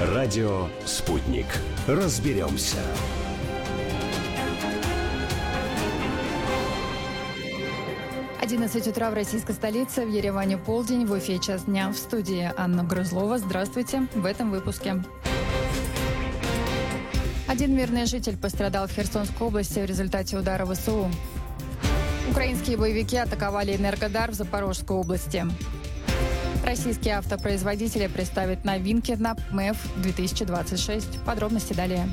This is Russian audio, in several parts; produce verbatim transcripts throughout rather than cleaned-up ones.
Радио «Спутник». Разберемся. одиннадцать утра в российской столице, в Ереване полдень, в Уфе час дня. В студии Анна Грузлова. Здравствуйте. В этом выпуске. Один мирный житель пострадал в Херсонской области в результате удара ВСУ. Украинские боевики атаковали Энергодар в Запорожской области. Российские автопроизводители представят новинки на ПМЭФ две тысячи двадцать шесть. Подробности далее.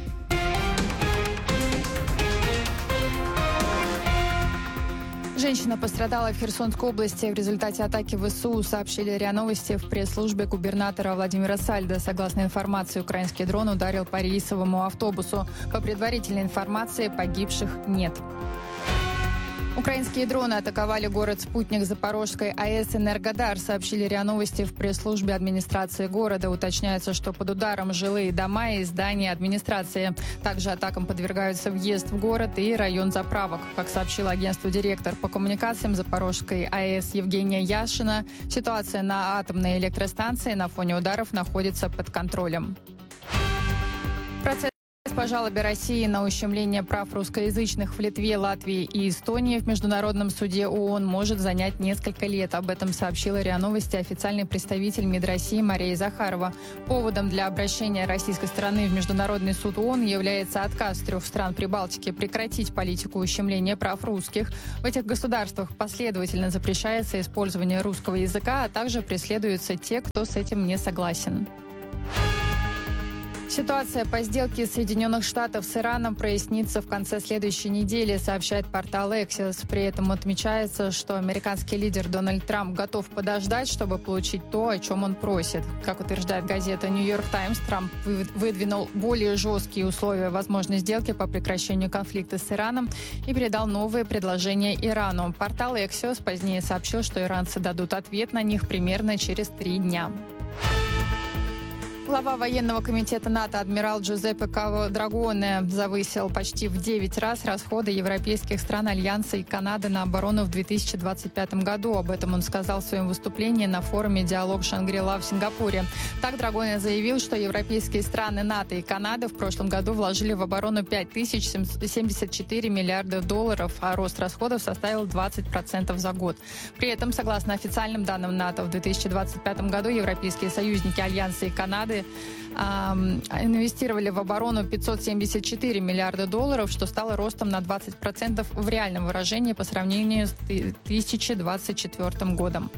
Женщина пострадала в Херсонской области в результате атаки ВСУ, сообщили РИА Новости в пресс-службе губернатора Владимира Сальдо. Согласно информации, украинский дрон ударил по рейсовому автобусу. По предварительной информации, погибших нет. Украинские дроны атаковали город-спутник Запорожской АЭС «Энергодар», сообщили РИА Новости в пресс-службе администрации города. Уточняется, что под ударом жилые дома и здания администрации. Также атакам подвергаются въезд в город и район заправок. Как сообщила агентству директор по коммуникациям Запорожской АЭС Евгения Яшина, ситуация на атомной электростанции на фоне ударов находится под контролем. Процесс по жалобе России на ущемление прав русскоязычных в Литве, Латвии и Эстонии в Международном суде ООН может занять несколько лет. Об этом сообщила РИА Новости официальный представитель МИД России Мария Захарова. Поводом для обращения российской стороны в Международный суд ООН является отказ трех стран Прибалтики прекратить политику ущемления прав русских. В этих государствах последовательно запрещается использование русского языка, а также преследуются те, кто с этим не согласен. Ситуация по сделке Соединенных Штатов с Ираном прояснится в конце следующей недели, сообщает портал Axios. При этом отмечается, что американский лидер Дональд Трамп готов подождать, чтобы получить то, о чем он просит. Как утверждает газета «Нью-Йорк Таймс», Трамп выдвинул более жесткие условия возможной сделки по прекращению конфликта с Ираном и передал новые предложения Ирану. Портал Axios позднее сообщил, что иранцы дадут ответ на них примерно через три дня. Глава военного комитета НАТО адмирал Джузеппе Каво Драгоне завысил почти в девять раз расходы европейских стран Альянса и Канады на оборону в две тысячи двадцать пятом году. Об этом он сказал в своем выступлении на форуме «Диалог Шангри-Ла» в Сингапуре. Так Драгоне заявил, что европейские страны НАТО и Канада в прошлом году вложили в оборону пять тысяч семьдесят четыре миллиарда долларов, а рост расходов составил двадцать процентов за год. При этом, согласно официальным данным НАТО, в две тысячи двадцать пятом году европейские союзники Альянса и Канады инвестировали в оборону пятьсот семьдесят четыре миллиарда долларов, что стало ростом на двадцать процентов в реальном выражении по сравнению с две тысячи двадцать четвёртым годом.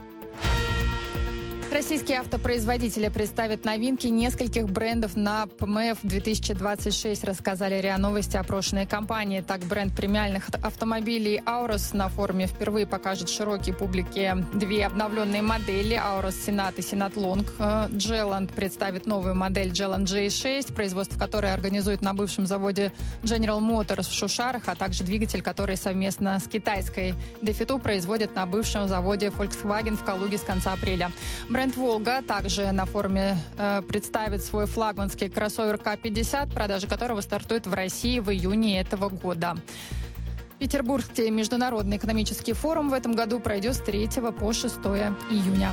Российские автопроизводители представят новинки нескольких брендов на ПМЭФ две тысячи двадцать шесть, рассказали РИА Новости опрошенные компании. Так, бренд премиальных автомобилей «Аурос» на форуме впервые покажет широкой публике две обновленные модели «Аурос Сенат» и «Сенат Лонг». Джеланд представит новую модель Джеланд джей шесть, производство которой организует на бывшем заводе General Motors в Шушарах, а также двигатель, который совместно с китайской Defeatu производит на бывшем заводе Volkswagen в Калуге с конца апреля. Бренд «Волга» также на форуме э, представит свой флагманский кроссовер Ка пятьдесят, продажа которого стартует в России в июне этого года. Петербургский международный экономический форум в этом году пройдет с третьего по шестое июня.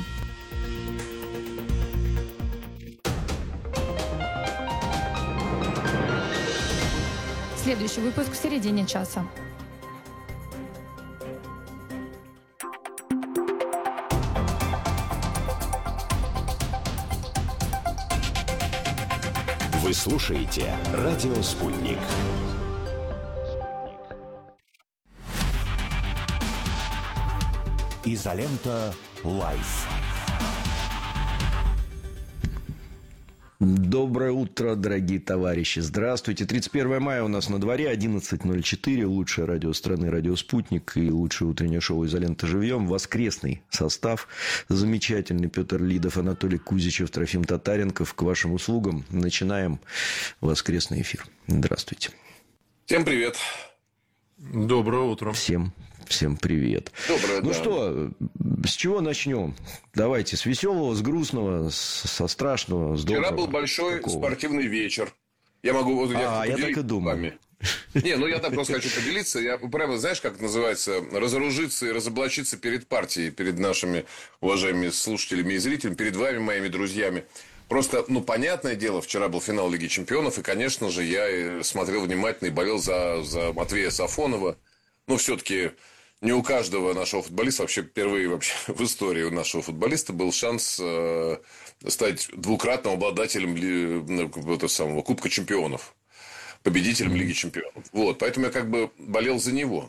Следующий выпуск в середине часа. Вы слушаете «Радио Спутник». Изолента Лайф. Доброе утро, дорогие товарищи. Здравствуйте. тридцать первое мая у нас на дворе, одиннадцать ноль четыре. Лучшее радио страны, радио «Спутник» и лучшее утреннее шоу «Изолента живьем». Воскресный состав. Замечательный Петр Лидов, Анатолий Кузичев, Трофим Татаренков. К вашим услугам. Начинаем воскресный эфир. Здравствуйте. Всем привет. Доброе утро. Всем Всем привет. Доброе, ну да. что, с чего начнем? Давайте, с веселого, с грустного, с, со страшного, с доброго. Вчера был большой Какого? спортивный вечер. Я могу... Вот, я а, я так и думал. Не, ну я так просто хочу поделиться. Я прямо, знаешь, как это называется? Разоружиться и разоблачиться перед партией, перед нашими уважаемыми слушателями и зрителями, перед вами, моими друзьями. Просто, ну, понятное дело, вчера был финал Лиги Чемпионов, и, конечно же, я смотрел внимательно и болел за, за Матвея Сафонова. Ну, все-таки не у каждого нашего футболиста, вообще впервые вообще в истории у нашего футболиста был шанс э, стать двукратным обладателем ли, этого самого Кубка Чемпионов, победителем Лиги Чемпионов. Вот, поэтому я как бы болел за него.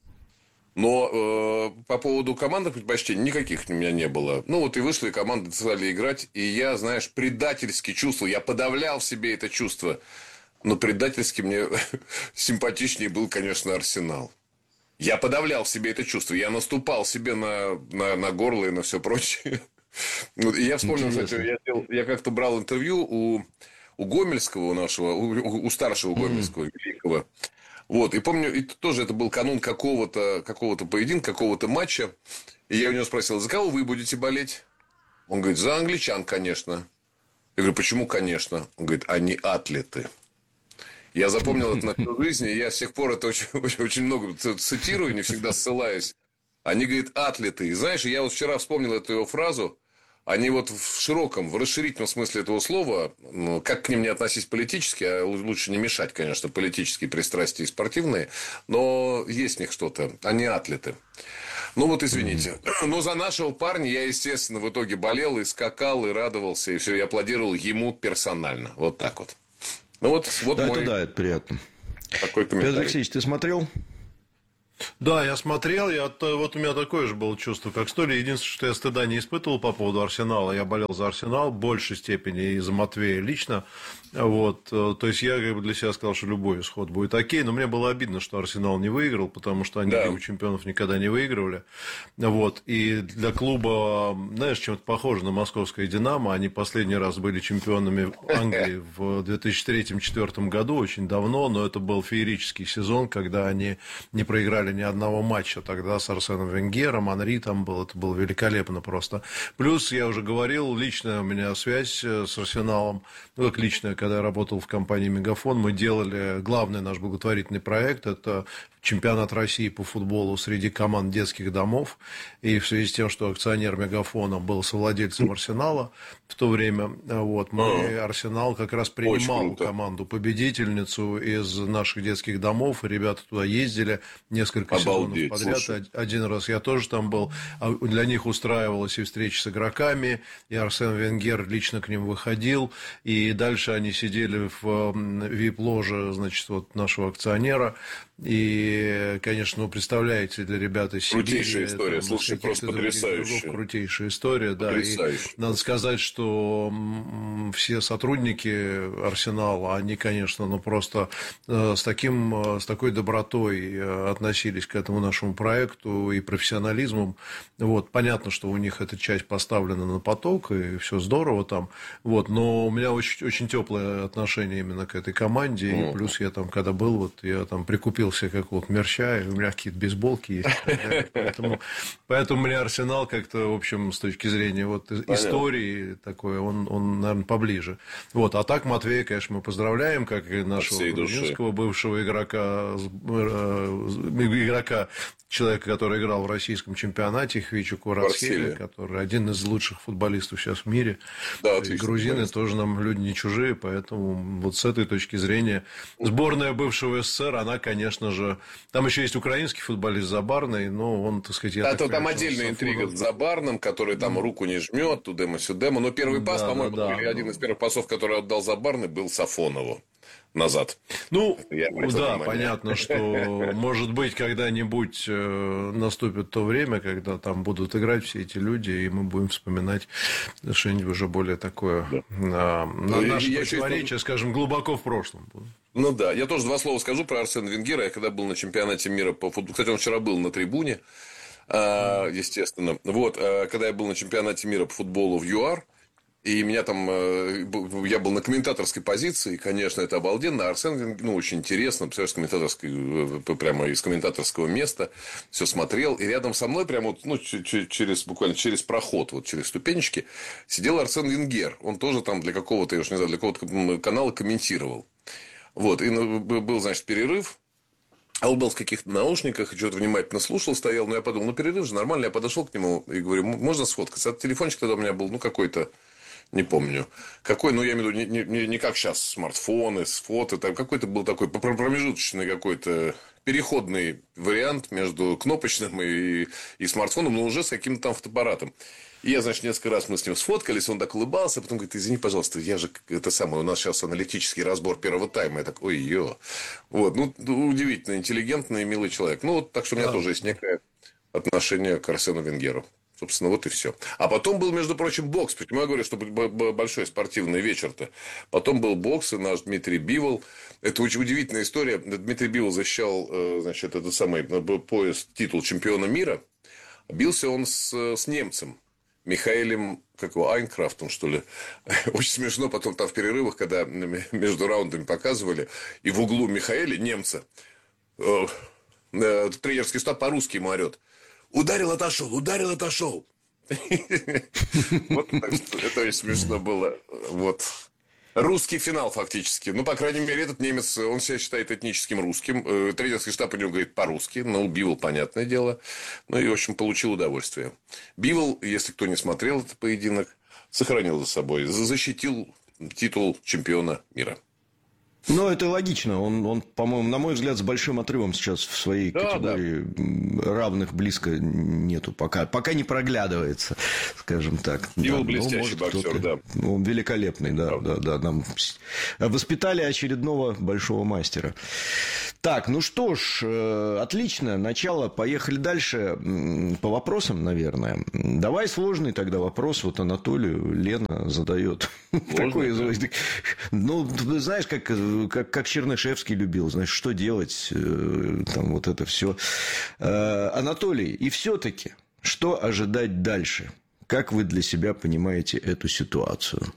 Но э, по поводу командных предпочтений никаких у меня не было. Ну, вот и вышли, и команды стали играть. И я, знаешь, предательски чувствовал. Я подавлял в себе это чувство. Но предательски мне симпатичнее был, конечно, Арсенал. Я подавлял в себе это чувство. Я наступал себе на, на, на горло и на все прочее. И я вспомнил, кстати, я, делал, я как-то брал интервью у, у Гомельского, у нашего, у, у старшего Гомельского, mm-hmm. великого. Вот, и помню, и тоже это был канун какого-то, какого-то поединка, какого-то матча. И я у него спросил, за кого вы будете болеть? Он говорит, за англичан, конечно. Я говорю, почему, конечно? Он говорит, они атлеты. Я запомнил это на всю жизнь, и я с тех пор это очень, очень, очень много цитирую, не всегда ссылаюсь. Они, говорит, атлеты. И знаешь, я вот вчера вспомнил эту его фразу. Они вот в широком, в расширительном смысле этого слова, ну, как к ним не относись политически, а лучше не мешать, конечно, политические пристрастия и спортивные, но есть в них что-то, они атлеты. Ну, вот извините. Mm-hmm. Но за нашего парня я, естественно, в итоге болел и скакал, и радовался, и все, и аплодировал ему персонально. Вот так вот. Ну, вот, вот да, мой... это да, это приятно. Такой комментарий. Петр Алексеевич, ты смотрел? Да, я смотрел, я, вот у меня такое же было чувство, как Столи. Единственное, что я стыда не испытывал по поводу Арсенала. Я болел за Арсенал в большей степени и за Матвея лично. Вот, то есть, я как бы для себя сказал, что любой исход будет окей. Но мне было обидно, что Арсенал не выиграл, потому что они Лигу чемпионов никогда не выигрывали. Вот, и для клуба, знаешь, чем-то похоже на московское «Динамо». Они последний раз были чемпионами Англии в две тысячи третьем-две тысячи четвёртом году, очень давно. Но это был феерический сезон, когда они не проиграли ни одного матча тогда с Арсеном Венгером, Анри там был, это было великолепно просто. Плюс, я уже говорил, личная у меня связь с Арсеналом, ну, как личная, когда я работал в компании «Мегафон», мы делали главный наш благотворительный проект, это чемпионат России по футболу среди команд детских домов, и в связи с тем, что акционер «Мегафона» был совладельцем Арсенала в то время, вот, мы, Арсенал как раз принимал команду-победительницу из наших детских домов, и ребята туда ездили несколько Обалдеть, сезонов подряд. Слушай. Один раз я тоже там был. Для них устраивалась и встреча с игроками, и Арсен Венгер лично к ним выходил, и дальше они сидели в ви ай пи-ложе, значит, вот нашего акционера. И, конечно, ну, представляете, для ребят из Сибири... Крутейшая история, слушай, просто потрясающая. Крутейшая история, да. И надо сказать, что все сотрудники Арсенала, они, конечно, ну, просто с, таким, с такой добротой относились к этому нашему проекту и профессионализмом. Вот. Понятно, что у них эта часть поставлена на поток, и все здорово там. Вот. Но у меня очень, очень теплое отношение именно к этой команде. Mm-hmm. И плюс я там, когда был, вот я там прикупил себе какого-то мерча, и у меня какие-то бейсболки есть. Поэтому, поэтому мне Арсенал как-то, в общем, с точки зрения вот истории такой, он, он, наверное, поближе. Вот. А так Матвея, конечно, мы поздравляем, как и нашего грузинского бывшего игрока, игрока, человека, который играл в российском чемпионате, Хвичу Кварацхелия, который один из лучших футболистов сейчас в мире. Да, и грузины футболист. Тоже нам люди не чужие, поэтому вот с этой точки зрения сборная бывшего СССР, она, конечно же... Там еще есть украинский футболист Забарный, но он, так сказать... Я да, так то понимаю, там отдельная интрига с Забарным, который там руку не жмет, тудема-сюдема. Но первый пас, да, по-моему, да, да, или один из первых пасов, который отдал Забарный, был Сафонову. Назад. Ну, да, внимание. Понятно, что, может быть, когда-нибудь наступит то время, когда там будут играть все эти люди, и мы будем вспоминать что-нибудь уже более такое, да. ну, наше противоречие, скажем, глубоко в прошлом. Ну да, я тоже два слова скажу про Арсена Венгера. Я когда был на чемпионате мира по футболу, кстати, он вчера был на трибуне, естественно. Вот, когда я был на чемпионате мира по футболу в ЮАР, и меня там, я был на комментаторской позиции, и, конечно, это обалденно. Арсен, ну, очень интересно, представляешь, с комментаторской, прямо из комментаторского места все смотрел. И рядом со мной, прямо вот, ну, через, буквально через проход, вот через ступенечки, сидел Арсен Венгер. Он тоже там для какого-то, я уж не знаю, для какого-то канала комментировал. Вот, и был, значит, перерыв. А он был в каких-то наушниках, и что-то внимательно слушал, стоял. Но я подумал, ну, перерыв же нормально. Я подошел к нему и говорю, можно сфоткаться? А телефончик тогда у меня был, ну, какой-то... Не помню. Какой, ну, я имею в виду, не, не, не как сейчас смартфоны, с фото. Там какой-то был такой промежуточный какой-то переходный вариант между кнопочным и, и смартфоном, но уже с каким-то там фотоаппаратом. И я, значит, несколько раз мы с ним сфоткались, он так улыбался, а потом говорит: извини, пожалуйста, я же, это самое, у нас сейчас аналитический разбор первого тайма. Я так, ой-ё. Вот, ну, удивительно, интеллигентный и милый человек. Ну, вот, так что у меня да. тоже есть некое отношение к Арсену Венгеру. Собственно, вот и все. А потом был, между прочим, бокс. Почему я говорю, что большой спортивный вечер-то? Потом был бокс, и наш Дмитрий Бивол. Это очень удивительная история. Дмитрий Бивол защищал, значит, этот самый пояс, титул чемпиона мира. Бился он с, с немцем. Михаэлем, как его, Айнкрафтом, что ли. Очень смешно потом там в перерывах, когда между раундами показывали. И в углу Михаэля, немца, тренерский штаб по-русски ему орет: ударил, отошел, ударил, отошел. Вот это очень смешно было. Вот. Русский финал, фактически. Ну, по крайней мере, этот немец, он себя считает этническим русским. Тренерский штаб у него говорит по-русски. Ну, Бивол, понятное дело. Ну, и, в общем, получил удовольствие. Бивол, если кто не смотрел этот поединок, сохранил за собой, защитил титул чемпиона мира. Ну, это логично. Он, он, по-моему, на мой взгляд, с большим отрывом сейчас в своей да, категории да. равных близко нету. Пока, пока не проглядывается, скажем так. Его да, блестящий боксер, да. Он великолепный, да, да, да. Нам воспитали очередного большого мастера. Так, ну что ж, отлично. Начало. Поехали дальше. По вопросам, наверное. Давай сложный тогда вопрос. Вот Анатолию Лена задает. Такой, ну, знаешь, как... Как, как Чернышевский любил, значит, что делать, там вот это все. Анатолий, и все-таки, что ожидать дальше? Как вы для себя понимаете эту ситуацию?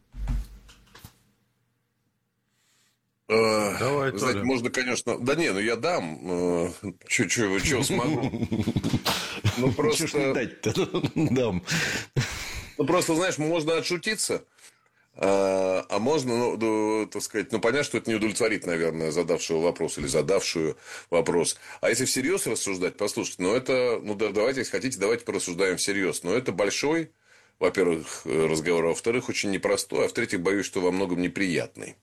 Давай, знаете, можно, конечно... Да не, ну я дам. Чего смогу? Ну, просто... Чего ж не дать-то? Дам. Ну, просто, знаешь, можно отшутиться... А, а можно, ну, ну, так сказать, ну, понятно, что это не удовлетворит, наверное, задавшего вопрос или задавшую вопрос. А если всерьез рассуждать, послушайте, ну, это, ну, да, давайте, если хотите, давайте порассуждаем всерьез. Но это большой, во-первых, разговор, а во-вторых, очень непростой, а в-третьих, боюсь, что во многом неприятный.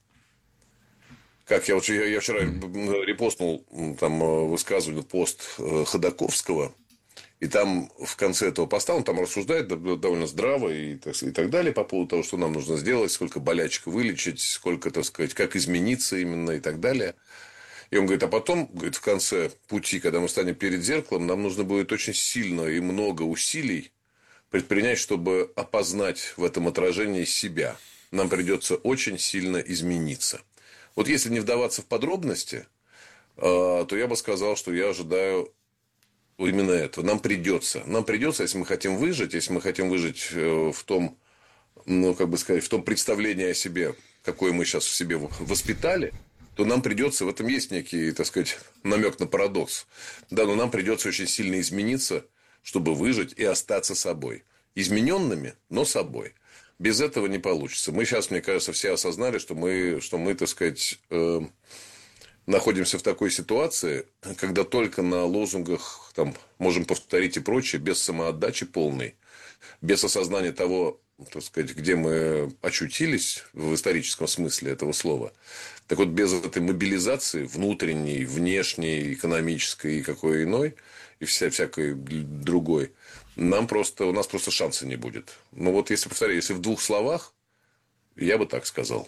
Как я, я, я вчера репостнул там высказывание, пост Ходаковского. И там в конце этого поста он там рассуждает довольно здраво и, так, и так далее по поводу того, что нам нужно сделать, сколько болячек вылечить, сколько, так сказать, как измениться именно и так далее. И он говорит, а потом, говорит, в конце пути, когда мы станем перед зеркалом, нам нужно будет очень сильно и много усилий предпринять, чтобы опознать в этом отражении себя. Нам придется очень сильно измениться. Вот если не вдаваться в подробности, то я бы сказал, что я ожидаю именно этого. Нам придется. Нам придется, если мы хотим выжить, если мы хотим выжить в том, ну, как бы сказать, в том представлении о себе, какое мы сейчас в себе воспитали, то нам придется, в этом есть некий, так сказать, намек на парадокс. Да, но нам придется очень сильно измениться, чтобы выжить и остаться собой. Измененными, но собой. Без этого не получится. Мы сейчас, мне кажется, все осознали, что мы, что мы, так сказать, э, находимся в такой ситуации, когда только на лозунгах там, можем повторить и прочее, без самоотдачи полной, без осознания того, так сказать, где мы очутились в историческом смысле этого слова. Так вот, без этой мобилизации внутренней, внешней, экономической и какой иной, и вся, всякой другой, нам просто, у нас просто шанса не будет. Ну, вот если, повторяю, если в двух словах, я бы так сказал.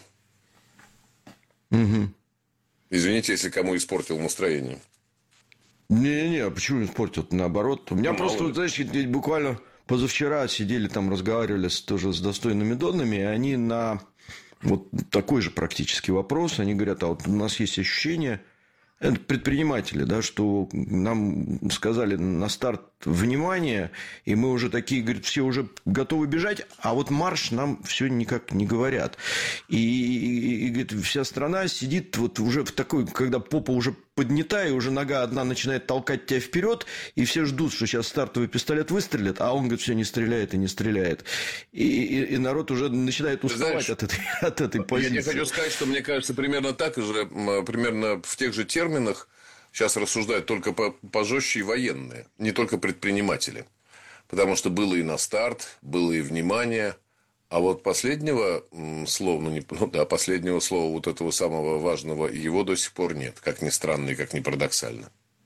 Угу. Извините, если кому испортил настроение. Не-не-не, почему испортил? Наоборот. У меня ну, просто, вот, знаешь, буквально позавчера сидели там, разговаривали с, тоже с достойными донами, и они на вот такой же практически вопрос, они говорят, а вот у нас есть ощущение, это предприниматели, да, что нам сказали на старт внимание, и мы уже такие, говорят, все уже готовы бежать, а вот марш нам все никак не говорят. И, и, и говорит, вся страна сидит вот уже в такой, когда попа уже поднята, и уже нога одна начинает толкать тебя вперед, и все ждут, что сейчас стартовый пистолет выстрелит, а он, говорит, все не стреляет и не стреляет. И, и, и народ уже начинает уставать. Знаешь, от этой, от этой позиции. Я, я хочу сказать, что мне кажется, примерно так же, примерно в тех же терминах сейчас рассуждают только пожестче и военные, не только предприниматели. Потому что было и на старт, было и внимание, А вот последнего слова, ну, не, ну да, последнего слова вот этого самого важного, его до сих пор нет, как ни странно и как ни парадоксально.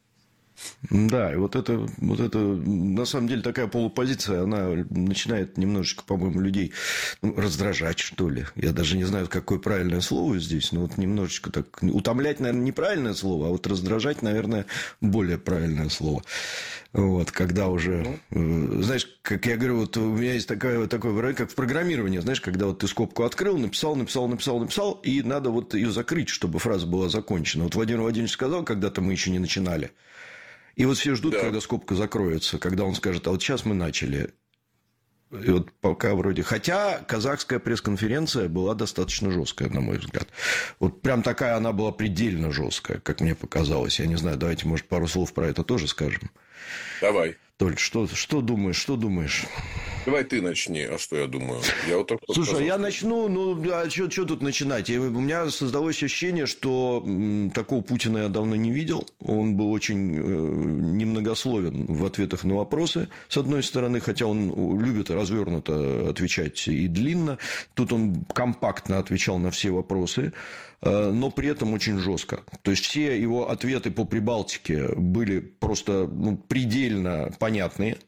Да, и вот это, вот это, на самом деле, такая полупозиция, она начинает немножечко, по-моему, людей ну, раздражать, что ли. Я даже не знаю, какое правильное слово здесь, но вот немножечко так... Утомлять, наверное, неправильное слово, а вот раздражать, наверное, более правильное слово. Вот, когда уже... Ну. Знаешь, как я говорю, вот у меня есть такое, такое выражение, как в программировании, знаешь, когда вот ты скобку открыл, написал, написал, написал, написал, и надо вот ее закрыть, чтобы фраза была закончена. Вот Владимир Владимирович сказал, когда-то мы еще не начинали. И вот все ждут, да. когда скобка закроется, когда он скажет, а вот сейчас мы начали. И вот пока вроде... Хотя казахская пресс-конференция была достаточно жесткая, на мой взгляд. Вот прям такая она была предельно жесткая, как мне показалось. Я не знаю, давайте, может, пару слов про это тоже скажем. Давай. Толь, что, что думаешь, что думаешь? Давай ты начни, а что я думаю? Я вот только Слушай, сказал, я что... начну, ну, а что тут начинать? Я, у меня создалось ощущение, что м, такого Путина я давно не видел. Он был очень э, немногословен в ответах на вопросы, с одной стороны, хотя он любит развернуто отвечать и длинно. Тут он компактно отвечал на все вопросы, э, но при этом очень жестко. То есть, все его ответы по Прибалтике были просто ну, предельно понятные.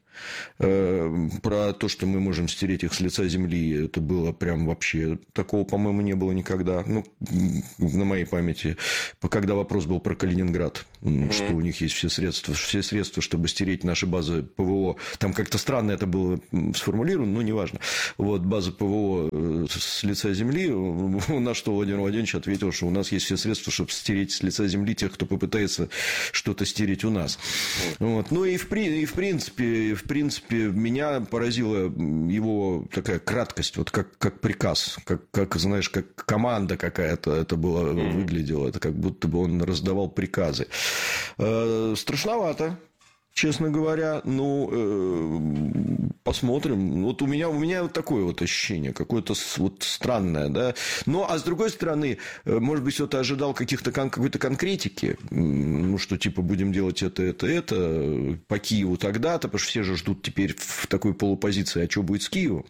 Про то, что мы можем стереть их с лица земли, это было прям вообще... Такого, по-моему, не было никогда. Ну, на моей памяти. Когда вопрос был про Калининград, mm-hmm. что у них есть все средства, все средства, чтобы стереть наши базы ПВО. Там как-то странно это было сформулировано, но неважно. Вот, база ПВО с лица земли. На что Владимир Владимирович ответил, что у нас есть все средства, чтобы стереть с лица земли тех, кто попытается что-то стереть у нас. Mm-hmm. Вот. Ну, и в, и в принципе... В принципе, меня поразила его такая краткость, вот как, как приказ, как, как, знаешь, как команда какая-то это было, mm-hmm. выглядело. Это как будто бы он раздавал приказы. Э, страшновато. Честно говоря, ну, э, посмотрим. Вот у меня, у меня вот такое вот ощущение, какое-то вот странное, да. Ну, а с другой стороны, может быть, кто-то ожидал каких-то, какой-то конкретики, ну, что типа будем делать это, это, это, по Киеву тогда-то, потому что все же ждут теперь в такой полупозиции, а что будет с Киевом?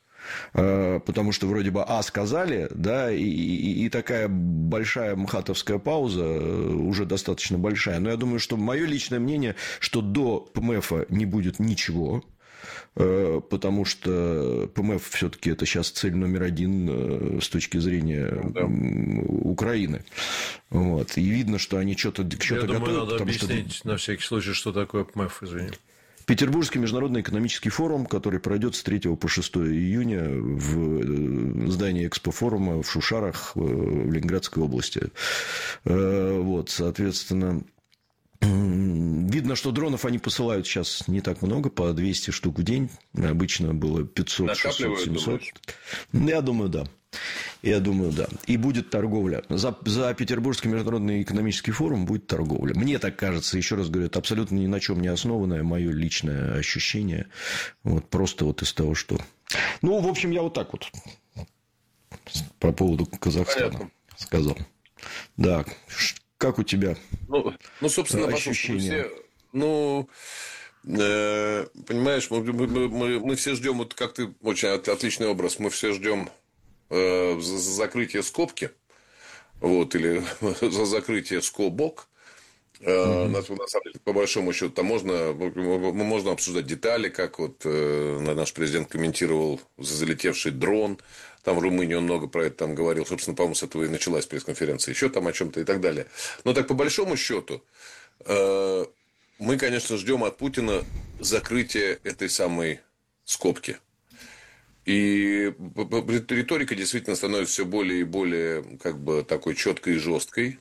Потому что вроде бы А сказали, да, и, и, и такая большая мхатовская пауза, уже достаточно большая. Но я думаю, что мое личное мнение, что до ПМФа не будет ничего, потому что ПМФ все-таки это сейчас цель номер один с точки зрения да. Украины. Вот. И видно, что они что-то, что-то я готовят. Думаю, надо объяснить что... на всякий случай, что такое ПМФ, извини. Петербургский международный экономический форум, который пройдет с третьего по шестое июня в здании экспофорума в Шушарах в Ленинградской области. Вот, соответственно, видно, что дронов они посылают сейчас не так много, по двести штук в день. Обычно было пятьсот, шестьсот, семьсот. Я думаю, да. Я думаю, да. И будет торговля. За, за Петербургский международный экономический форум будет торговля. Мне так кажется, еще раз говорю, это абсолютно ни на чем не основанное мое личное ощущение. Вот просто вот из того, что... Ну, в общем, я вот так вот по поводу Казахстана Понятно. сказал. Да. Как у тебя ну, ну собственно, ощущения? Все, ну... Э, понимаешь, мы, мы, мы, мы все ждем, вот как ты, очень отличный образ, мы все ждем э, за закрытие скобки, вот, или за закрытие скобок. Mm-hmm. На, на самом деле, по большому счету, там можно, можно обсуждать детали, как вот э, наш президент комментировал залетевший дрон. Там в Румынии он много про это там говорил. Собственно, по-моему, с этого и началась пресс-конференция. Еще там о чем-то и так далее. Но так, по большому счету, э, мы, конечно, ждем от Путина закрытия этой самой скобки. И риторика действительно становится все более и более как бы такой четкой и жесткой.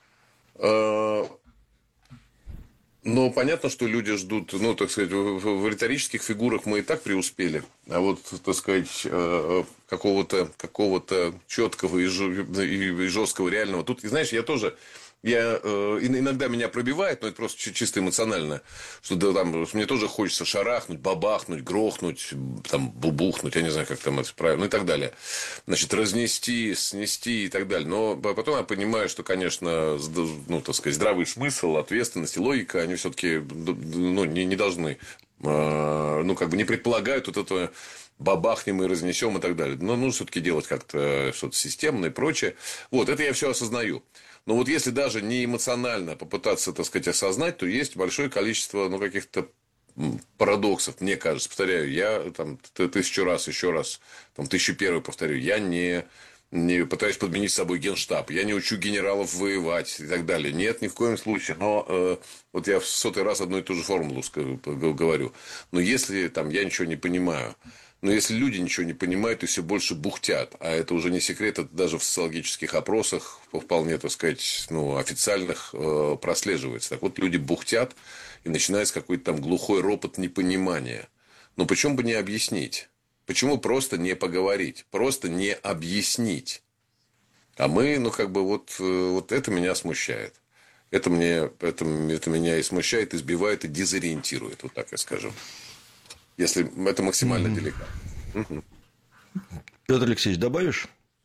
Но понятно, что люди ждут, ну, так сказать, в риторических фигурах мы и так преуспели. А вот, так сказать, какого-то, какого-то четкого и жесткого реального. Тут, знаешь, я тоже... Я, э, иногда меня пробивает, но это просто чисто эмоционально, что да, там, мне тоже хочется шарахнуть, бабахнуть, грохнуть, там, бубухнуть, я не знаю, как там это правильно, ну и так далее. Значит, разнести, снести и так далее. Но потом я понимаю, что, конечно, ну, так сказать, здравый смысл, ответственность и логика, они все-таки ну, не, не должны, э, ну, как бы не предполагают вот этого бабахнем и разнесем и так далее. Но нужно все-таки делать как-то что-то системное и прочее. Вот, это я все осознаю. Но вот если даже не эмоционально попытаться, так сказать, осознать, то есть большое количество, ну, каких-то парадоксов, мне кажется. Повторяю, я там тысячу раз, еще раз, там, тысячу первый повторю, я не... не пытаюсь подменить с собой генштаб, я не учу генералов воевать и так далее. Нет, ни в коем случае. Но э, вот я в сотый раз одну и ту же формулу говорю. Но если там я ничего не понимаю, но если люди ничего не понимают и все больше бухтят, а это уже не секрет, это даже в социологических опросах вполне, так сказать, ну, официальных э, прослеживается. Так вот, люди бухтят, и начинается какой-то там глухой ропот непонимания. Но почему бы не объяснить? Почему просто не поговорить? Просто не объяснить. А мы, ну, как бы, вот, вот это меня смущает. Это, мне, это, это меня и смущает, и сбивает, и дезориентирует, вот так я скажу. Если это максимально mm-hmm. деликатно. Mm-hmm. Петр Алексеевич, добавишь?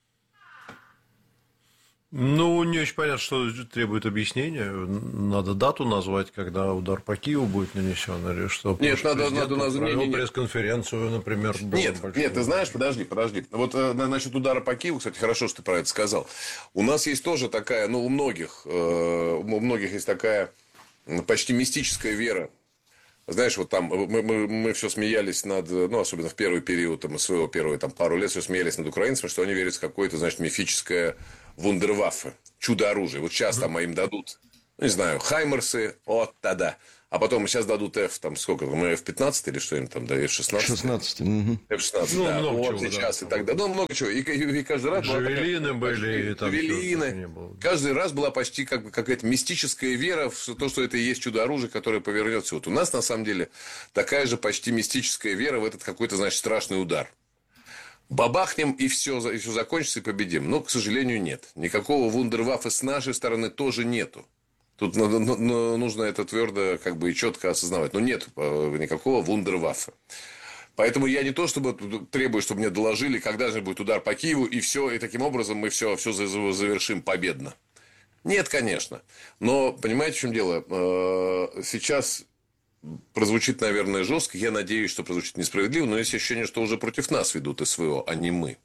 Ну, не очень понятно, что требует объяснения. Надо дату назвать, когда удар по Киеву будет нанесен, или что? Нет, надо, надо назвать. Пресс-конференцию, например. Нет, нет, ты знаешь, подожди, подожди. Вот насчет удара по Киеву, кстати, хорошо, что ты про это сказал. У нас есть тоже такая, ну, у многих, у многих есть такая почти мистическая вера. Знаешь, вот там мы, мы, мы все смеялись над, ну, особенно в первый период там, своего первые там, пару лет, все смеялись над украинцами, что они верят в какое-то, значит, мифическое вундерваффе, чудо-оружие. Вот сейчас там им дадут, ну, не знаю, хаймерсы, вот тогда. А потом сейчас дадут F, там сколько, мы эф пятнадцать или что им там, да, эф шестнадцать? шестнадцать. Угу. эф шестнадцать, ну, да, много вот чего, сейчас да. и так далее. Ну, много чего. И, и, и каждый раз... Джавелины была такая, были. Почти, джавелины. Там каждый раз была почти как бы какая-то мистическая вера в то, что это и есть чудо-оружие, которое повернется. Вот у нас, на самом деле, такая же почти мистическая вера в этот какой-то, значит, страшный удар. Бабахнем, и все, и все закончится, и победим. Но, к сожалению, нет. Никакого вундерваффе с нашей стороны тоже нету. Тут нужно это твердо как бы и четко осознавать. Но нет никакого вундерваффе. Поэтому я не то, чтобы требую, чтобы мне доложили, когда же будет удар по Киеву, и все, и таким образом мы все, все завершим победно. Нет, конечно. Но, понимаете, в чем дело? Сейчас прозвучит, наверное, жестко. Я надеюсь, что прозвучит несправедливо, но есть ощущение, что уже против нас ведут СВО, а не мы.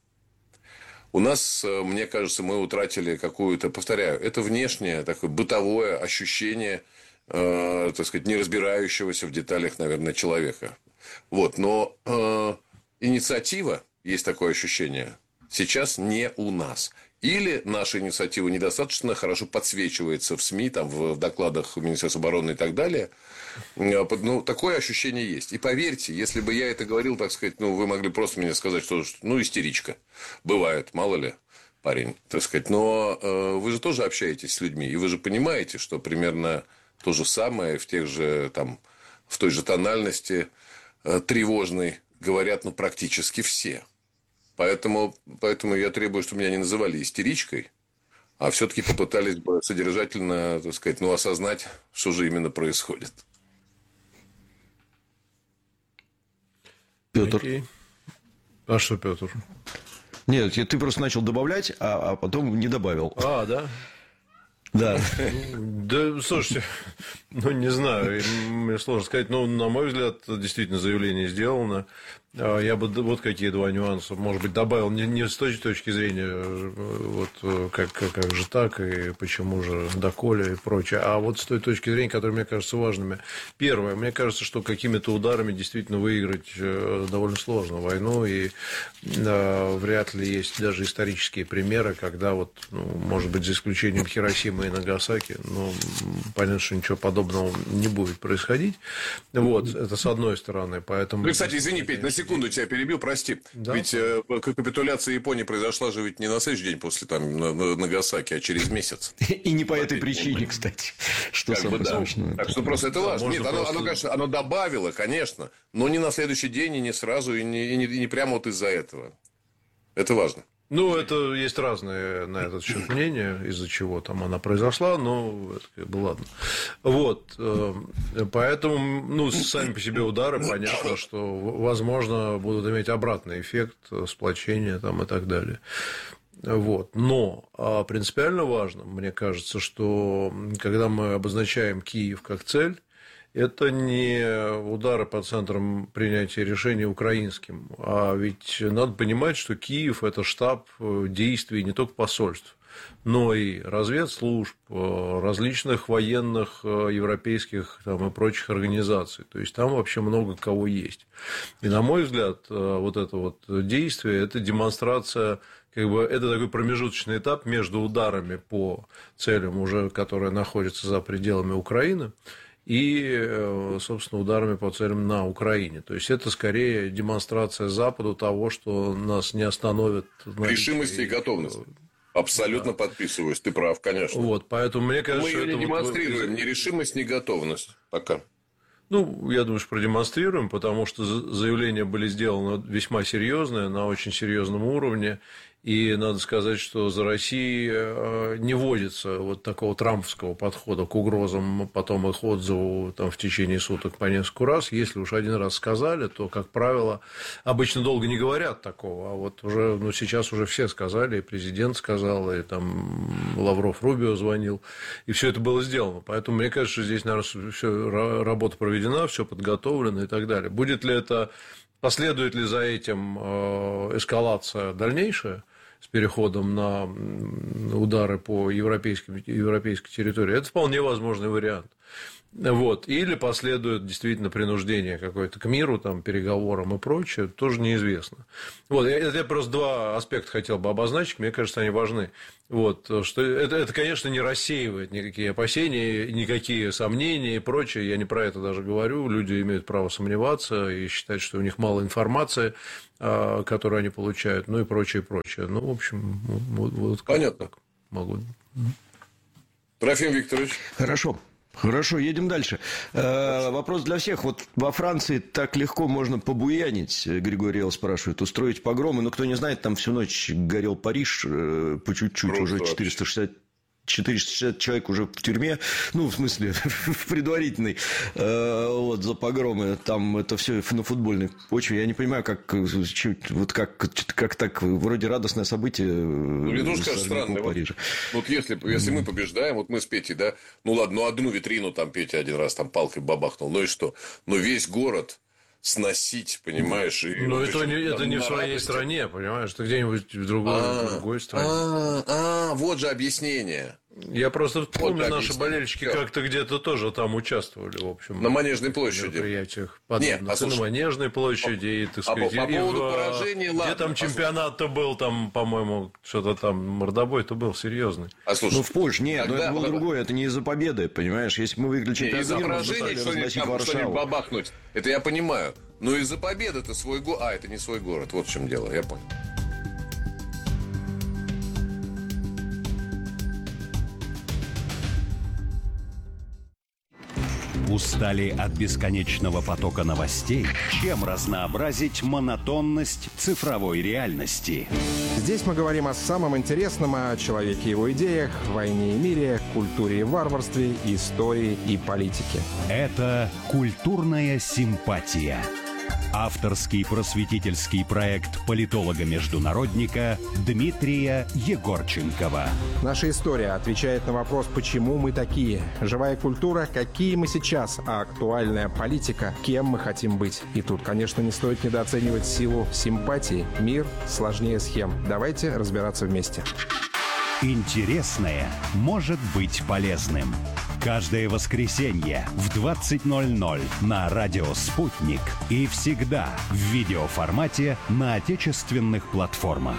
У нас, мне кажется, мы утратили какую-то, повторяю, это внешнее, такое бытовое ощущение, э, так сказать, не разбирающегося в деталях, наверное, человека. Вот, но э, инициатива, есть такое ощущение, сейчас не у нас. Или наша инициатива недостаточно хорошо подсвечивается в СМИ, там, в докладах Министерства обороны и так далее. Ну, такое ощущение есть. И поверьте, если бы я это говорил, так сказать, ну, вы могли просто мне сказать, что, ну, истеричка. Бывает, мало ли, парень, так сказать. Но э, вы же тоже общаетесь с людьми, и вы же понимаете, что примерно то же самое в тех же, там, в той же тональности э, тревожной говорят, ну, практически все. Поэтому, поэтому я требую, чтобы меня не называли истеричкой, а все-таки попытались бы содержательно, так сказать, ну, осознать, что же именно происходит. Петр. Окей. А что, Петр? Нет, ты просто начал добавлять, а, а потом не добавил. А, да? Да. Да, слушайте, ну, не знаю, мне сложно сказать, но, на мой взгляд, действительно заявление сделано. Я бы вот какие два нюанса, может быть, добавил не, не с той точки зрения, вот как, как, как же так, и почему же доколе и прочее, а вот с той точки зрения, которые мне кажутся важными. Первое, мне кажется, что какими-то ударами действительно выиграть довольно сложно войну, и да, вряд ли есть даже исторические примеры, когда вот, ну, может быть, за исключением Хиросимы и Нагасаки, ну, понятно, что ничего подобного не будет происходить. Вот, это с одной стороны, поэтому... Ну, кстати, извини, Петь, на секунду тебя перебил, прости. Да? Ведь э, капитуляция Японии произошла же ведь не на следующий день после там Нагасаки, а через месяц. И не по этой причине, кстати. Что самое смешное. Так что просто это важно. Нет, оно, конечно, оно добавило, конечно, но не на следующий день, и не сразу, и не, и не, и не прямо вот из-за этого. Это важно. Ну, это есть разные на этот счет мнения, из-за чего там она произошла, но это как бы ладно. Вот, поэтому, ну, сами по себе удары, понятно, что, возможно, будут иметь обратный эффект, сплочения там и так далее. Вот. Но принципиально важно, мне кажется, что когда мы обозначаем Киев как цель, это не удары по центрам принятия решений украинским. А ведь надо понимать, что Киев – это штаб действий не только посольств, но и разведслужб, различных военных, европейских там, и прочих организаций. То есть, там вообще много кого есть. И, на мой взгляд, вот это вот действие – это демонстрация, как бы, это такой промежуточный этап между ударами по целям, уже, которые находятся за пределами Украины, и, собственно, ударами по целям на Украине. То есть, это скорее демонстрация Западу того, что нас не остановит. Решимости и готовности. Абсолютно да. Подписываюсь, ты прав, конечно. Вот, поэтому мне кажется, мы что ее это не демонстрируем вот... ни решимость, ни готовность пока. Ну, я думаю, что продемонстрируем, потому что заявления были сделаны весьма серьезные, на очень серьезном уровне. И надо сказать, что за Россией не вводится вот такого трамповского подхода к угрозам, потом их отзыву там, в течение суток по нескольку раз. Если уж один раз сказали, то, как правило, обычно долго не говорят такого. А вот уже, ну, сейчас уже все сказали, и президент сказал, и там Лавров Рубио звонил, и все это было сделано. Поэтому мне кажется, что здесь, наверное, все, работа проведена, все подготовлено и так далее. Будет ли это, последует ли за этим эскалация дальнейшая с переходом на удары по европейской, европейской территории, это вполне возможный вариант. Вот. Или последует действительно принуждение какое-то к миру, там, переговорам и прочее, тоже неизвестно. Вот. Я, я просто два аспекта хотел бы обозначить, мне кажется, они важны. Вот. Что это, это, конечно, не рассеивает никакие опасения, никакие сомнения и прочее. Я не про это даже говорю. Люди имеют право сомневаться и считать, что у них мало информации, которую они получают, ну и прочее, прочее. Ну, в общем, вот, вот понятно. Так могу. Трофим Викторович. Хорошо. Хорошо, едем дальше. Э, вопрос для всех. Вот во Франции так легко можно побуянить, Григорий Эл спрашивает, устроить погромы. Но кто не знает, там всю ночь горел Париж, э, по чуть-чуть, Просто уже четыреста шестьдесят четыреста шестьдесят человек уже в тюрьме, ну, в смысле, в предварительной, э, вот, за погромы. Там это все на футбольной почве. Я не понимаю, как, вот как, как так, вроде радостное событие. Ну, мне тоже кажется странно. Вот, вот если, если мы побеждаем, вот мы с Петей, да, ну, ладно, ну, одну витрину там Петя один раз там палкой бабахнул, ну и что? Но весь город сносить, понимаешь? И, ну, вот, это, не, это не в своей радости. Стране, понимаешь? Это где-нибудь в другой, а, в другой стране. А, а, вот же объяснение. Я просто помню, вот наши болельщики Всё. Как-то где-то тоже там участвовали, в общем. На Манежной площади. В мероприятиях подобных. Нет, а слушай, на Манежной площади, и, так сказать, а по, по поводу в, поражения, где ладно, там чемпионат-то был, там, по-моему, что-то там, мордобой-то был серьезный. А слушай, ну, в Польше, нет, тогда, но это было тогда... другое, это не из-за победы, понимаешь? Если мы выиграли чемпионат, из-за поражения что-нибудь, там, что-нибудь бабахнуть, это я понимаю. Но из-за победы это свой город. А, это не свой город, вот в чем дело, я понял. Устали от бесконечного потока новостей? Чем разнообразить монотонность цифровой реальности? Здесь мы говорим о самом интересном, о человеке и его идеях, войне и мире, культуре и варварстве, истории и политике. Это «Культурная симпатия». Авторский просветительский проект политолога-международника Дмитрия Егорченкова. Наша история отвечает на вопрос, почему мы такие. Живая культура, какие мы сейчас, а актуальная политика, кем мы хотим быть. И тут, конечно, не стоит недооценивать силу симпатии. Мир сложнее схем. Давайте разбираться вместе. Интересное может быть полезным. Каждое воскресенье в двадцать ноль ноль на радио «Спутник» и всегда в видеоформате на отечественных платформах.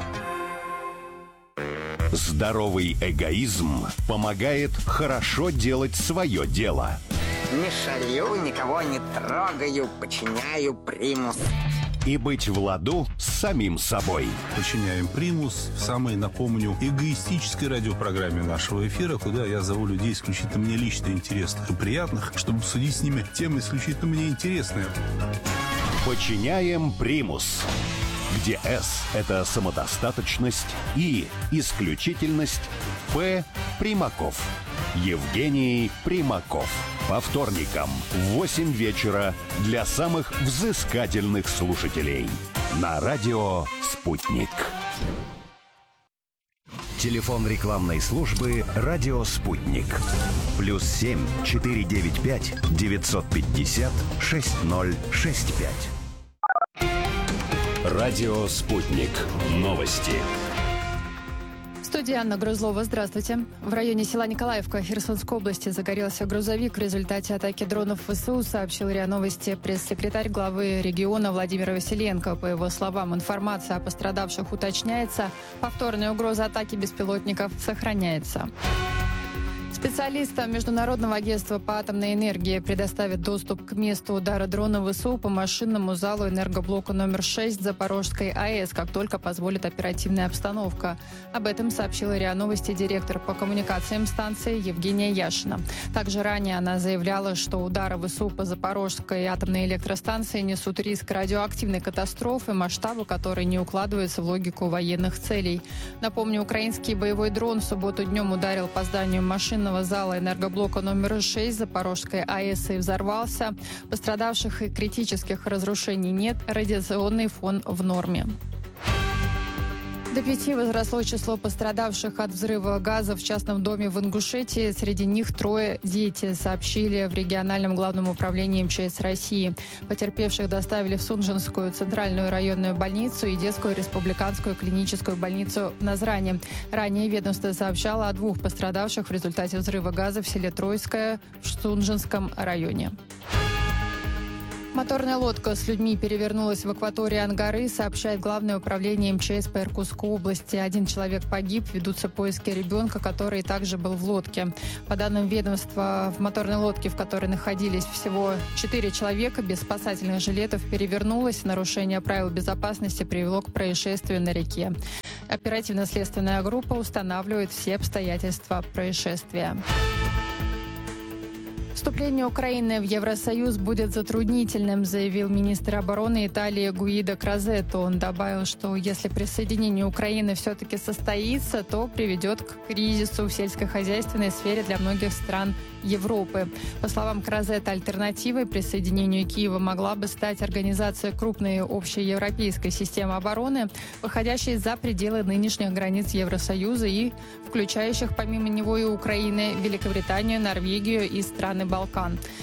Здоровый эгоизм помогает хорошо делать свое дело. Не шалю, никого не трогаю, подчиняю примус. И быть в ладу с самим собой. Подчиняем примус в самой, напомню, эгоистической радиопрограмме нашего эфира, куда я зову людей исключительно мне лично интересных и приятных, чтобы обсудить с ними темы исключительно мне интересные. Подчиняем примус, где S – это самодостаточность, И – исключительность, П – Примаков. Евгений Примаков. По вторникам в восемь вечера для самых взыскательных слушателей. На радио «Спутник». Телефон рекламной службы «Радио Спутник». Плюс семь четыре девять пять девятьсот пятьдесят шесть ноль шесть пять. Радио «Спутник». Новости. В студии Анна Грузлова. Здравствуйте. В районе села Николаевка Херсонской области загорелся грузовик. В результате атаки дронов ВСУ, сообщил РИА Новости пресс-секретарь главы региона Владимир Василенко. По его словам, информация о пострадавших уточняется. Повторная угроза атаки беспилотников сохраняется. Специалистам Международного агентства по атомной энергии предоставят доступ к месту удара дрона ВСУ по машинному залу энергоблока номер шесть Запорожской АЭС, как только позволит оперативная обстановка. Об этом сообщила РИА Новости директор по коммуникациям станции Евгения Яшина. Также ранее она заявляла, что удары ВСУ по Запорожской атомной электростанции несут риск радиоактивной катастрофы, масштабы которой не укладываются в логику военных целей. Напомню, украинский боевой дрон в субботу днем ударил по зданию машинного зала энергоблока номер шесть Запорожской АЭС и взорвался. Пострадавших и критических разрушений нет. Радиационный фон в норме. До пяти возросло число пострадавших от взрыва газа в частном доме в Ингушетии. Среди них трое дети, сообщили в региональном главном управлении МЧС России. Потерпевших доставили в Сунжинскую центральную районную больницу и детскую республиканскую клиническую больницу в Назране. Ранее ведомство сообщало о двух пострадавших в результате взрыва газа в селе Тройское в Сунжинском районе. Моторная лодка с людьми перевернулась в акватории Ангары, сообщает Главное управление МЧС по Иркутской области. Один человек погиб, ведутся поиски ребенка, который также был в лодке. По данным ведомства, в моторной лодке, в которой находились всего четыре человека, без спасательных жилетов перевернулась. Нарушение правил безопасности привело к происшествию на реке. Оперативно-следственная группа устанавливает все обстоятельства происшествия. Вступление Украины в Евросоюз будет затруднительным, заявил министр обороны Италии Гуидо Крозетто. Он добавил, что если присоединение Украины все-таки состоится, то приведет к кризису в сельскохозяйственной сфере для многих стран Европы. По словам Крозетто, альтернативой присоединению Киева могла бы стать организация крупной общеевропейской системы обороны, выходящей за пределы нынешних границ Евросоюза и включающих помимо него и Украины, Великобританию, Норвегию и страны Балкан.